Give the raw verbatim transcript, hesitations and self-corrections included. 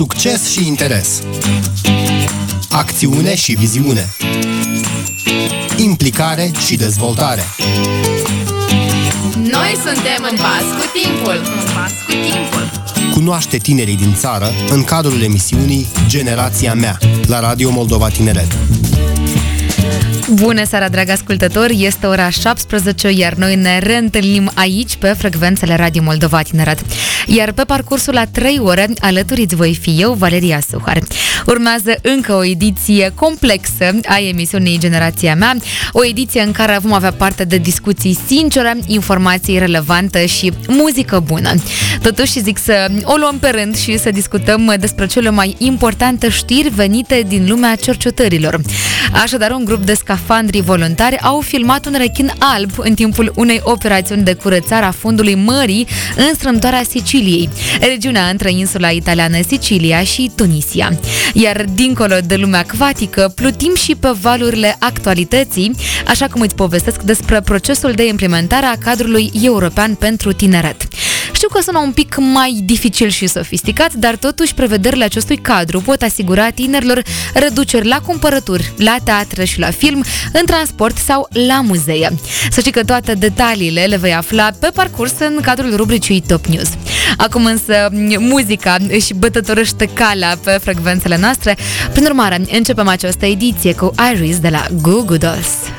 Succes și interes. Acțiune și viziune. Implicare și dezvoltare. Noi suntem în pas cu timpul. În pas cu timpul. Cunoaște tinerii din țară în cadrul emisiunii Generația Mea la Radio Moldova Tineret. Bună seara, dragi ascultători! Este ora șaptesprezece, iar noi ne reîntâlnim aici pe frecvențele Radio Moldova Tineret. Iar pe parcursul a trei ore, alături îți voi fi eu, Valeria Suhar. Urmează încă o ediție complexă a emisiunii Generația Mea, o ediție în care vom avea parte de discuții sincere, informații relevante și muzică bună. Totuși zic să o luăm pe rând și să discutăm despre cele mai importante știri venite din lumea cercetărilor. Așadar, un grup de scafandri voluntari au filmat un rechin alb în timpul unei operațiuni de curățare a fundului mării în strâmtoarea Siciliei, regiunea între insula italiană Sicilia și Tunisia. Iar dincolo de lumea acvatică, plutim și pe valurile actualității, așa cum îți povestesc despre procesul de implementare a cadrului european pentru tineret. Știu că sună un pic mai dificil și sofisticat, dar totuși prevederile acestui cadru pot asigura tinerilor reduceri la cumpărături, la teatre și la film, în transport sau la muzee. Să știi că toate detaliile le vei afla pe parcurs în cadrul rubricii Top News. Acum însă muzica își bătătorește calea pe frecvențele noastre. Prin urmare, începem această ediție cu Iris de la Goo Goo Dolls.